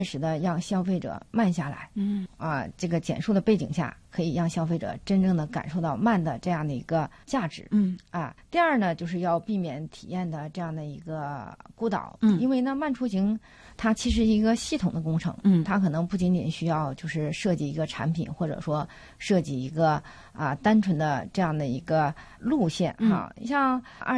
使得让消费者慢下来。这个减速的背景下，可以让消费者真正的感受到慢的这样的一个价值。第二呢，就是要避免体验的这样的一个孤岛。因为呢，慢出行它其实一个系统的工程。它可能不仅仅需要就是设计一个产品，或者说设计一个单纯的这样的一个路线像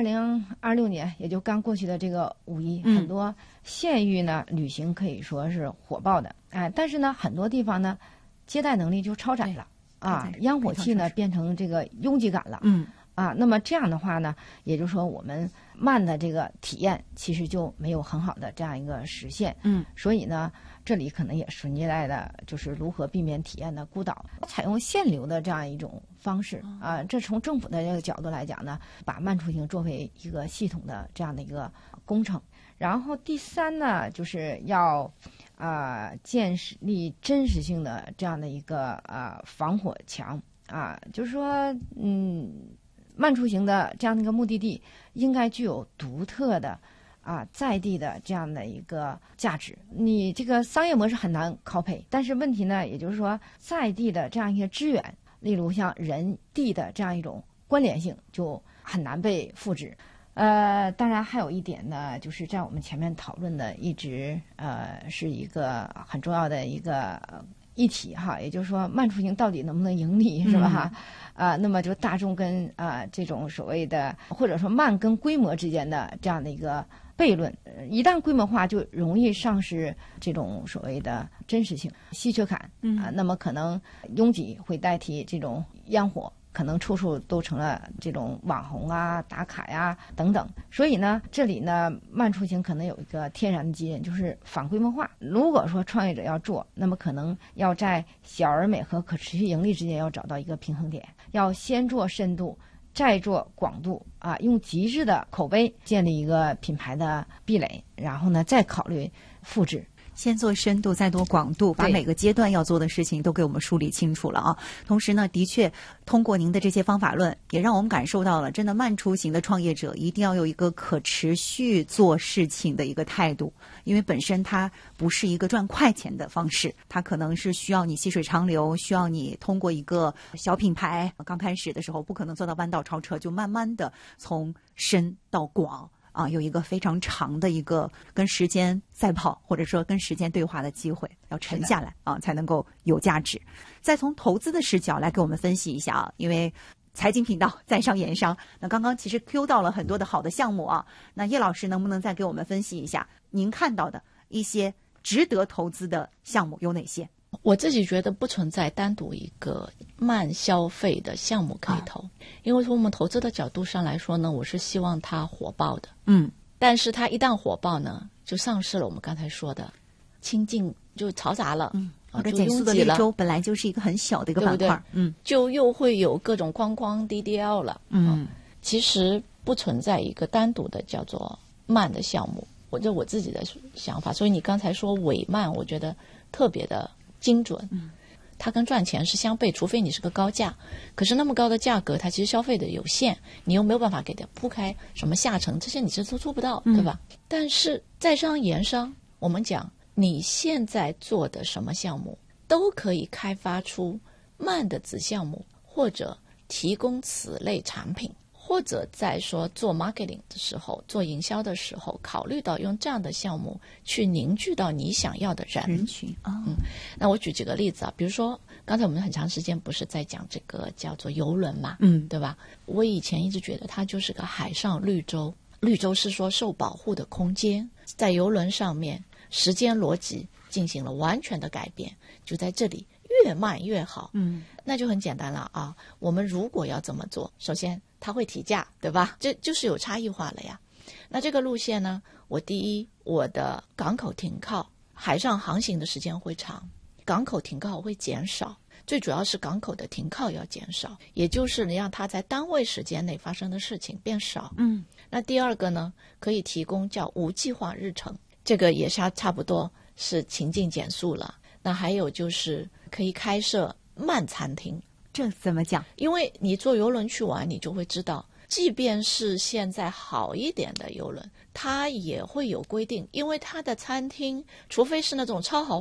2026年也就刚过去的这个5·1，很多县域呢旅行可以说是火爆的。但是呢，很多地方呢接待能力就超载了烟火气呢变成这个拥挤感了。那么这样的话呢，也就是说我们慢的这个体验其实就没有很好的这样一个实现。所以呢，这里可能也存在的就是如何避免体验的孤岛，采用限流的这样一种方式这从政府的这个角度来讲呢，把慢出行作为一个系统的这样的一个工程。然后第三呢，就是要建立真实性的这样的一个防火墙就是说慢出行的这样的一个目的地应该具有独特的在地的这样的一个价值。你这个商业模式很难 copy， 但是问题呢，也就是说在地的这样一些资源，例如像人地的这样一种关联性就很难被复制。当然还有一点呢，就是在我们前面讨论的一直是一个很重要的一个议题也就是说慢出行到底能不能盈利，是吧？那么就大众跟这种所谓的或者说慢跟规模之间的这样的一个悖论，一旦规模化就容易丧失这种所谓的真实性、稀缺感那么可能拥挤会代替这种烟火，可能处处都成了这种网红打卡等等。所以呢，这里呢慢出行可能有一个天然的基因，就是反规模化。如果说创业者要做，那么可能要在小而美和可持续盈利之间要找到一个平衡点，要先做深度再做广度用极致的口碑建立一个品牌的壁垒，然后呢再考虑复制。 先做深度再做广度，把每个阶段要做的事情都给我们梳理清楚了同时呢，的确通过您的这些方法论，也让我们感受到了真的慢出行的创业者一定要有一个可持续做事情的一个态度。因为本身它不是一个赚快钱的方式，它可能是需要你细水长流，需要你通过一个小品牌，刚开始的时候不可能做到弯道超车，就慢慢的从深到广有一个非常长的一个跟时间赛跑，或者说跟时间对话的机会，要沉下来才能够有价值。再从投资的视角来给我们分析一下因为财经频道在商言商，那刚刚其实 Q 到了很多的好的项目那叶老师能不能再给我们分析一下您看到的一些值得投资的项目有哪些？ 我自己觉得不存在单独一个慢消费的项目可以投因为从我们投资的角度上来说呢，我是希望它火爆的但是它一旦火爆呢，就丧失了我们刚才说的清静，就嘈杂了或者减速的绿洲本来就是一个很小的一个板块， 对对就又会有各种框框 DDL 了其实不存在一个单独的叫做慢的项目，我自己的想法。所以你刚才说伪慢，我觉得特别的精准它跟赚钱是相悖，除非你是个高价，可是那么高的价格它其实消费的有限，你又没有办法给它铺开什么下沉，这些你是都做不到对吧？但是在商言商，我们讲你现在做的什么项目都可以开发出慢的子项目，或者提供此类产品，或者在说做 marketing 的时候，做营销的时候，考虑到用这样的项目去凝聚到你想要的人群那我举几个例子比如说刚才我们很长时间不是在讲这个叫做邮轮嘛对吧？我以前一直觉得它就是个海上绿洲，绿洲是说受保护的空间，在邮轮上面时间逻辑进行了完全的改变，就在这里越慢越好那就很简单了我们如果要这么做，首先它会提价对吧？这就是有差异化了呀。那这个路线呢，第一，我的港口停靠，海上航行的时间会长，港口停靠会减少，最主要是港口的停靠要减少，也就是让它在单位时间内发生的事情变少那第二个呢，可以提供叫无计划日程，这个也是差不多是情境减速了。那还有就是可以开设慢餐厅。 这怎么讲？ 因为你坐邮轮去玩，你就会知道即便是现在好一点的邮轮，它也会有规定，因为它的餐厅，除非是那种超豪